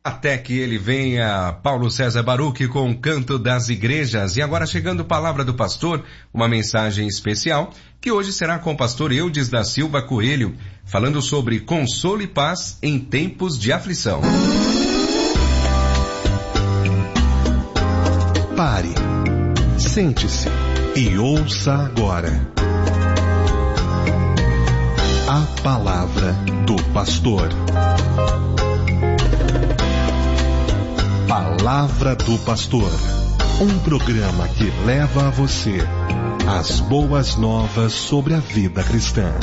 Até que ele venha, Paulo César Baruch com o Canto das Igrejas. E agora chegando Palavra do Pastor, uma mensagem especial, que hoje será com o pastor Eudes da Silva Coelho, falando sobre consolo e paz em tempos de aflição. Pare, sente-se e ouça agora a Palavra do Pastor. Palavra do Pastor, um programa que leva a você as boas novas sobre a vida cristã.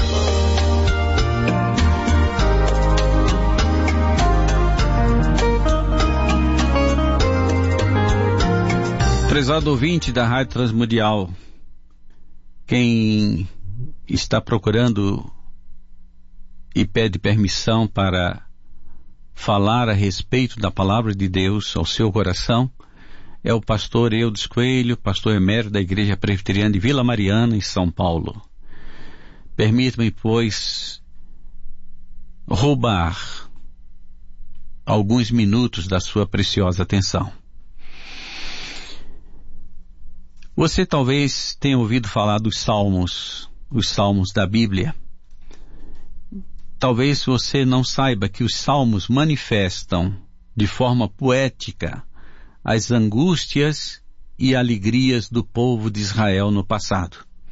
Prezado ouvinte da Rádio Transmundial, quem está procurando e pede permissão para falar a respeito da Palavra de Deus ao seu coração é o pastor Eudes Coelho, pastor emérito da Igreja Presbiteriana de Vila Mariana, em São Paulo. Permita-me, pois, roubar alguns minutos da sua preciosa atenção. Você talvez tenha ouvido falar dos Salmos, os Salmos da Bíblia. Talvez você não saiba que os Salmos manifestam de forma poética as angústias e alegrias do povo de Israel no passado.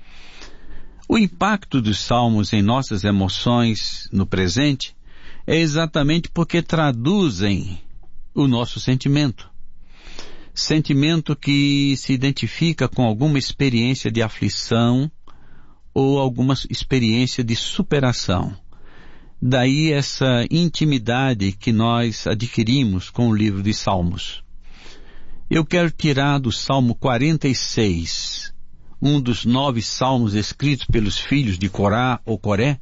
O impacto dos Salmos em nossas emoções no presente é exatamente porque traduzem o nosso sentimento. Sentimento que se identifica com alguma experiência de aflição ou alguma experiência de superação. Daí essa intimidade que nós adquirimos com o livro de Salmos. Eu quero tirar do Salmo 46, um dos 9 salmos escritos pelos filhos de Corá ou Coré,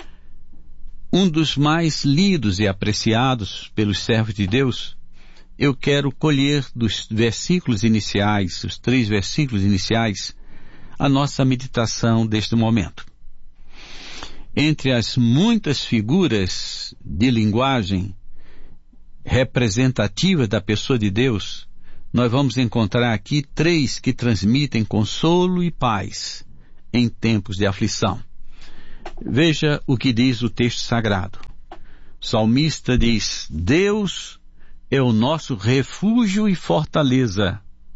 um dos mais lidos e apreciados pelos servos de Deus. Eu quero colher dos versículos iniciais, os 3 versículos iniciais, a nossa meditação deste momento. Entre as muitas figuras de linguagem representativas da pessoa de Deus, nós vamos encontrar aqui 3 que transmitem consolo e paz em tempos de aflição. Veja o que diz o texto sagrado. O salmista diz: Deus é o nosso refúgio e fortaleza,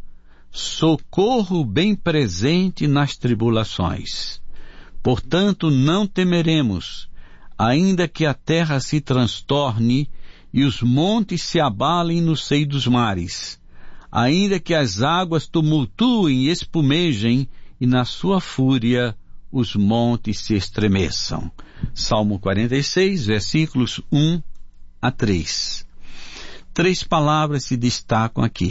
socorro bem presente nas tribulações. Portanto, não temeremos, ainda que a terra se transtorne e os montes se abalem no seio dos mares, ainda que as águas tumultuem e espumejem e na sua fúria os montes se estremeçam. Salmo 46, versículos 1 a 3. 3 palavras se destacam aqui: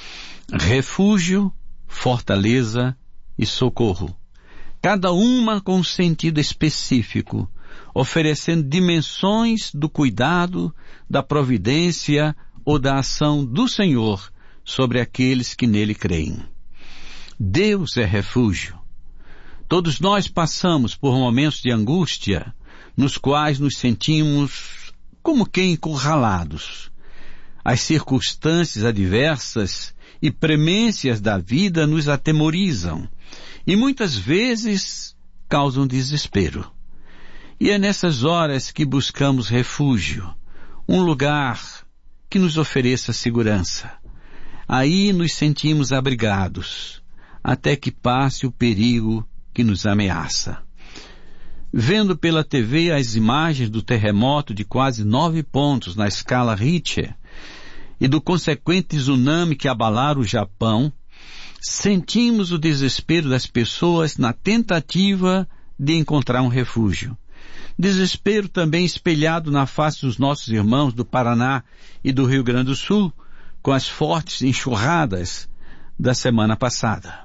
refúgio, fortaleza e socorro. Cada uma com um sentido específico, oferecendo dimensões do cuidado, da providência ou da ação do Senhor sobre aqueles que nele creem. Deus é refúgio. Todos nós passamos por momentos de angústia, nos quais nos sentimos como que encurralados. As circunstâncias adversas e premências da vida nos atemorizam e muitas vezes causam desespero. E é nessas horas que buscamos refúgio, um lugar que nos ofereça segurança. Aí nos sentimos abrigados, até que passe o perigo que nos ameaça. Vendo pela TV as imagens do terremoto de quase 9 pontos na escala Richter e do consequente tsunami que abalaram o Japão, sentimos o desespero das pessoas na tentativa de encontrar um refúgio. Desespero também espelhado na face dos nossos irmãos do Paraná e do Rio Grande do Sul, com as fortes enxurradas da semana passada.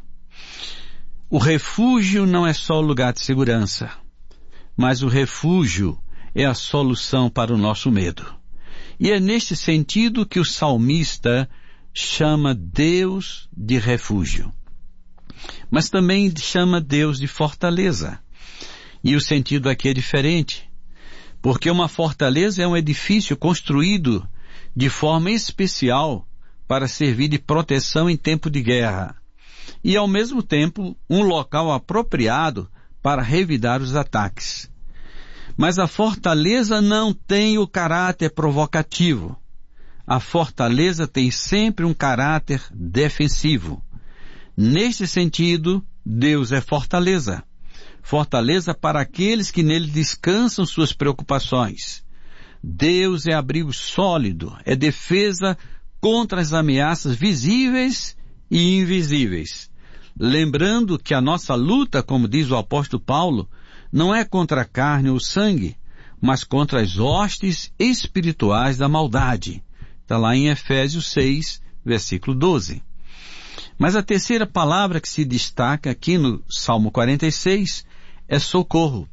O refúgio não é só o lugar de segurança, mas o refúgio é a solução para o nosso medo. E é neste sentido que o salmista chama Deus de refúgio, mas também chama Deus de fortaleza. E o sentido aqui é diferente, porque uma fortaleza é um edifício construído de forma especial para servir de proteção em tempo de guerra, e ao mesmo tempo um local apropriado para revidar os ataques. Mas a fortaleza não tem o caráter provocativo. A fortaleza tem sempre um caráter defensivo. Neste sentido, Deus é fortaleza. Fortaleza para aqueles que nele descansam suas preocupações. Deus é abrigo sólido, é defesa contra as ameaças visíveis e invisíveis. Lembrando que a nossa luta, como diz o apóstolo Paulo, não é contra a carne ou sangue, mas contra as hostes espirituais da maldade. Está lá em Efésios 6, versículo 12. Mas a terceira palavra que se destaca aqui no Salmo 46 é socorro.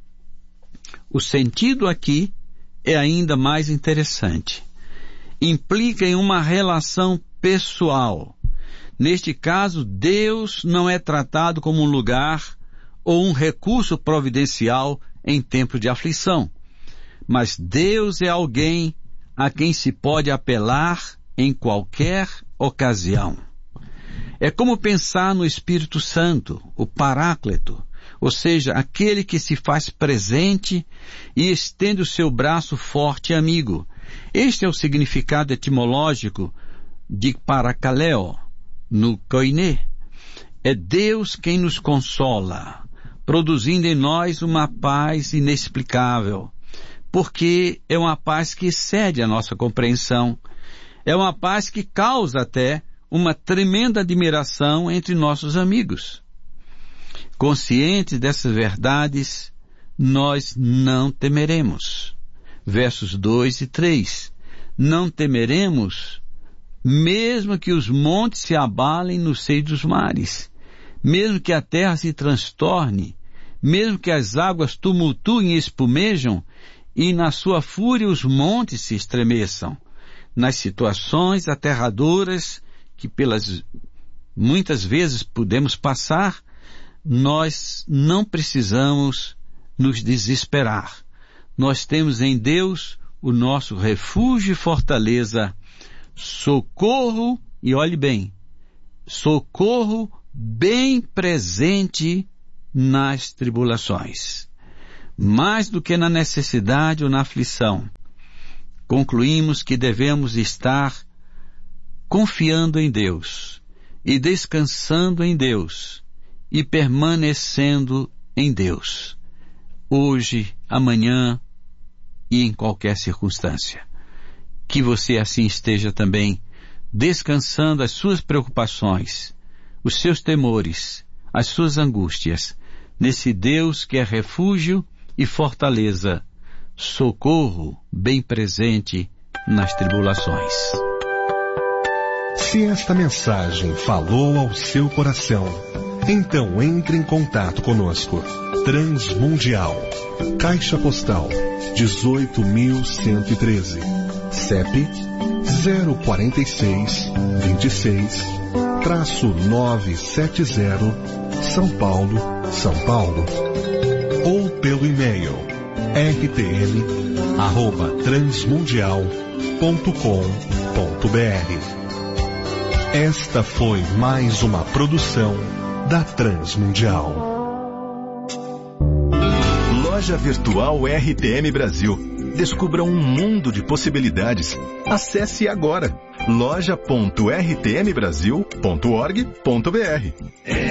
O sentido aqui é ainda mais interessante. Implica em uma relação pessoal. Neste caso, Deus não é tratado como um lugar ou um recurso providencial em tempo de aflição, mas Deus é alguém a quem se pode apelar em qualquer ocasião. É como pensar no Espírito Santo, o Paráclito, ou seja, aquele que se faz presente e estende o seu braço forte e amigo. Este é o significado etimológico de parakaleo, no koiné. É Deus quem nos consola, produzindo em nós uma paz inexplicável, porque é uma paz que excede a nossa compreensão. É uma paz que causa até uma tremenda admiração entre nossos amigos. Conscientes dessas verdades, nós não temeremos. Versos 2 e 3. Não temeremos, mesmo que os montes se abalem no seio dos mares, mesmo que a terra se transtorne, mesmo que as águas tumultuem e espumejam, e na sua fúria os montes se estremeçam. Nas situações aterradoras que muitas vezes podemos passar, nós não precisamos nos desesperar. Nós temos em Deus o nosso refúgio e fortaleza, socorro, e olhe bem, socorro bem presente nas tribulações. Mais do que na necessidade ou na aflição, concluímos que devemos estar confiando em Deus e descansando em Deus e permanecendo em Deus, hoje, amanhã e em qualquer circunstância. Que você assim esteja também, descansando as suas preocupações, os seus temores, as suas angústias, nesse Deus que é refúgio e fortaleza, socorro bem presente nas tribulações. Se esta mensagem falou ao seu coração, então entre em contato conosco. Transmundial, Caixa Postal 18.113, CEP 04626-970, São Paulo, São Paulo. Ou pelo e-mail rtm@transmundial.com.br. Esta foi mais uma produção da Transmundial. Loja Virtual RTM Brasil. Descubra um mundo de possibilidades. Acesse agora loja.rtmbrasil.org.br.